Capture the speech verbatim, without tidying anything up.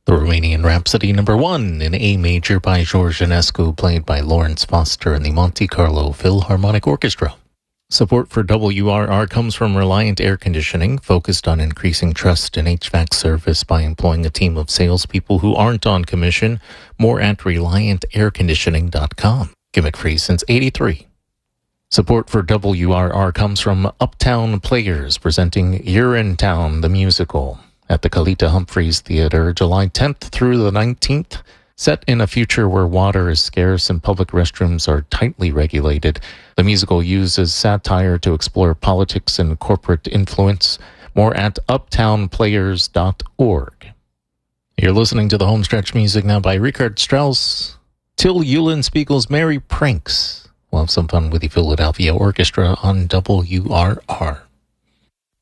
The Romanian Rhapsody number one in A major by George Enescu, played by Lawrence Foster and the Monte Carlo Philharmonic Orchestra. Support for W R R comes from Reliant Air Conditioning, focused on increasing trust in H V A C service by employing a team of salespeople who aren't on commission. More at reliant air conditioning dot com. Gimmick free since eighty-three. Support for W R R comes from Uptown Players, presenting Urinetown the Musical at the Kalita Humphreys Theater, July tenth through the nineteenth. Set in a future where water is scarce and public restrooms are tightly regulated, the musical uses satire to explore politics and corporate influence. More at uptown players dot org. You're listening to the Homestretch music now by Richard Strauss. Till Eulenspiegel's Merry Pranks. We'll have some fun with the Philadelphia Orchestra on W R R.